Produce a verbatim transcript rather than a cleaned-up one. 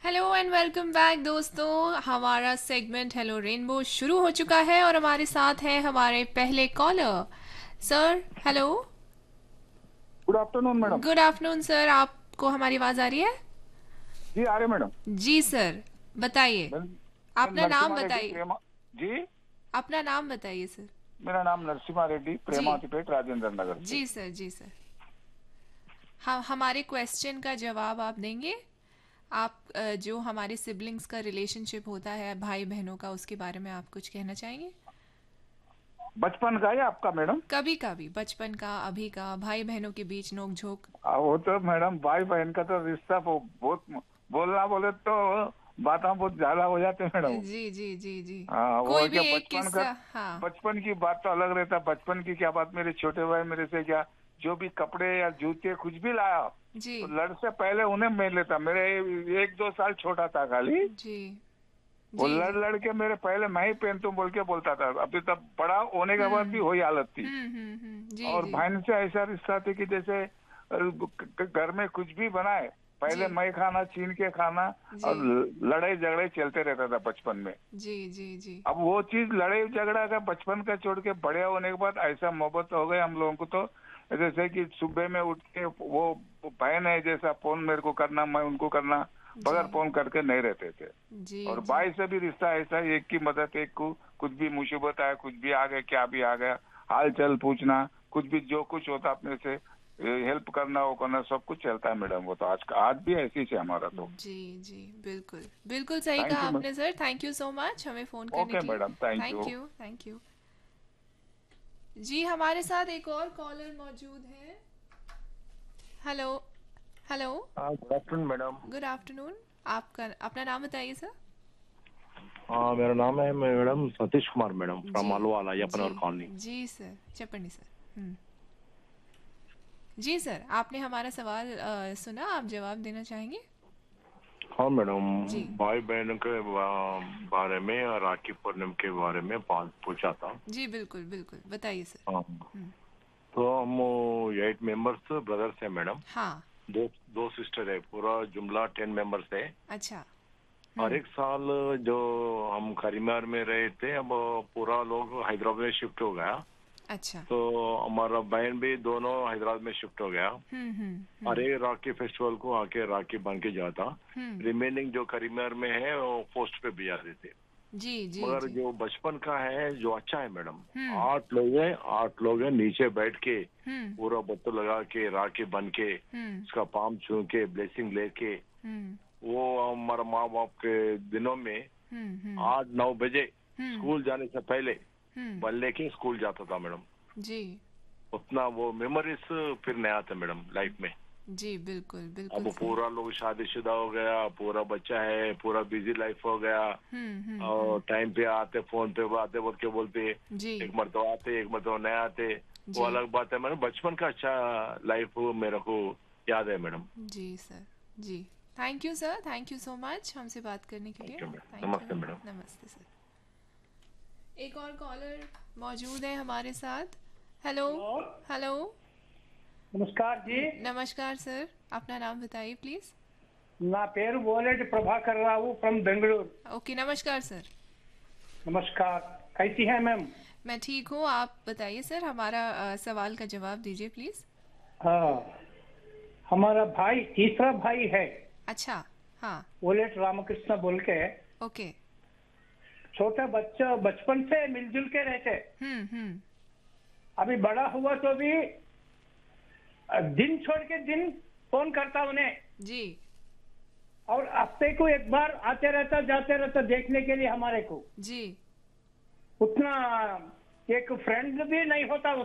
Hello and welcome back दोस्तों। हमारा segment hello rainbow शुरू हो चुका है और हमारे साथ हैं हमारे पहले collar sir. Hello, good afternoon madam. Good afternoon sir. आपको हमारी आवाज़ आ रही है? जी आ रहे मैडम। जी सर, बताइए। मैं, मैं अपना नाम नरसिम्हा रेड्डी बताइए। प्रेमा। जी, अपना नाम बताइए सर। मेरा नाम नरसिम्हा रेड्डी जी प्रेमावतीपेट राजेंद्र नगर से। जी सर, जी सर। हाँ, हमारे क्वेश्चन का जवाब आप देंगे। आप अ, जो हमारे सिबलिंग्स का रिलेशनशिप होता है भाई बहनों का, उसके बारे में आप कुछ कहना चाहेंगे? बचपन का है आपका मैडम? कभी कभी बचपन का, अभी का, भाई बहनों के बीच नोक झोंक। आ, वो तो मैडम भाई बहन का तो रिश्ता वो बहुत बोलना बोले तो बातें बहुत ज्यादा हो जाते हैं मैडम। जी जी जी जी। हाँ वो कोई है भी क्या एक बचपन का। किस्सा। हाँ। बचपन की बात तो अलग रहता। बचपन की क्या बात, मेरे छोटे भाई मेरे से क्या जो भी कपड़े या जूते कुछ भी लाया जी तो लड़ से पहले उन्हें मैं लेता। मेरे एक दो साल छोटा था खाली। जी वो जी लड़ जी। लड़ के मेरे पहले मैं ही पहनता हूँ बोल के बोलता था। अभी तब बड़ा होने के बाद भी हम्म वही हालत थी। हम्म हम्म हम्म, जी और जी बहन से ऐसा रिश्ता थी कि जैसे अ, घर में कुछ भी बनाए जी पहले मैं खाना छीन के खाना। जी और लड़ाई झगड़े चलते रहता था बचपन में। जी जी जी। अब वो चीज लड़ाई झगड़ा का बचपन का छोड़ के बड़े होने के बाद ऐसा मोहब्बत हो गया हम लोगों को। तो जैसे कि सुबह में उठ के वो बहन है जैसा फोन मेरे को करना मैं उनको करना, जी बगैर फोन करके नहीं रहते थे। जी और जी भाई से भी रिश्ता ऐसा है, एक की मदद एक को। कुछ भी मुसीबत आया कुछ भी आ गया क्या भी आ गया, हाल चाल पूछना कुछ भी जो कुछ होता अपने से हेल्प करना वो करना सब कुछ चलता है मैडम। वो तो आज का आज भी ऐसी है हमारा तो। जी जी। बिल्कुल बिल्कुल सही थैंक कहा यू मैम। आपने sir. Thank you so much हमें फ़ोन करने ओके के लिए। Madam, thank thank you. You thank you. जी, हमारे साथ एक और कॉलर मौजूद है। Hello hello. हाँ, good afternoon madam. Good afternoon. आपका अपना नाम बताइए सर। हाँ, मेरा नाम है madam Satish Kumar madam from ji मालवाला ji यपनवर colony. Ji sir, चपंडी sir. Hmm. Ji sir, आपने हमारा सवाल अ, सुना, आप जवाब देना चाहेंगे? हाँ मैडम, जी भाई बहनों के बा- बारे में और राखी पूर्णिमा के बारे में बात पूछा था। जी बिल्कुल बिल्कुल, बताइए सर। हाँ, हम्म। तो हम एट मेंबर्स ब्रदर्स हैं मैडम। हाँ। दो दो सिस्टर है, पूरा जुमला टेन मेंबर्स है। अच्छा। हर हम्म। एक साल जो हम करीमनगर में रहे थे, अब पूरा लोग हैदराबाद में शिफ्ट हो गया। अच्छा। तो हमारा बहन भी दोनों हैदराबाद में शिफ्ट हो गया। हम्म हम्म हम्म अरे राखी फेस्टिवल को आके राखी बन के जाता। हम्म। रिमेनिंग जो करीमनगर में है वो पोस्ट पे भी जाते थे। जी जी मगर जी। जो बचपन का है जो अच्छा है मैडम, हम्म आठ लोग हैं, आठ लोग हैं नीचे बैठ के हम्म पूरा बत्तू लगा के राखी बन के हम्म उसका पाम छू के ब्लेसिंग लेके हम्म वो हमारे माँ बाप के दिनों में हम्म हम्म आठ नौ बजे हम्म स्कूल जाने से पहले हम्म। बल लेके स्कूल जाता था मैडम। जी उतना वो मेमोरीज फिर नहीं आते मैडम लाइफ में। जी बिल्कुल बिल्कुल अब सही। पूरा लोग शादीशुदा हो गया, पूरा बच्चा है, पूरा बिजी लाइफ हो गया। हम्म हम्म और हम्म। टाइम पे आते, फोन पे आते बोल के बोलते, जी एक मरतबा आते एक मरतबा नहीं आते। वो जी अलग बात है मैडम। बचपन का अच्छा लाइफ मेरे को याद है madam. Ji sir. Ji. Thank you sir, thank you so much हमसे बात करने के लिए। Thank you madam, thank you. नमस्ते मैडम। नमस्ते सर। एक और कॉलर मौजूद है हमारे साथ। Hello hello, hello. नमस्कार जी। न- नमस्कार सर, अपना नाम बताइए प्लीज़। ना Peru बोलेट Prabhakar Rao from Bengaluru. Okay, नमस्कार सर। नमस्कार। कैसी हैं मैम? मैं ठीक हूँ, आप बताइए सर। हमारा अ, सवाल का जवाब दीजिए प्लीज़। हाँ, हमारा भाई तीसरा भाई है, अच्छा। हाँ। बोलेट रामकृष्ण बोल के। ओके। छोटा बच्चा बचपन से मिलजुल के रहते। हम्म हम्म। अभी बड़ा हुआ तो भी अ, दिन छोड़ के दिन फोन करता उन्हें। जी और हफ्ते को एक बार आते रहता जाते रहता देखने के लिए हमारे को। जी। उतना एक फ्रेंड भी नहीं होता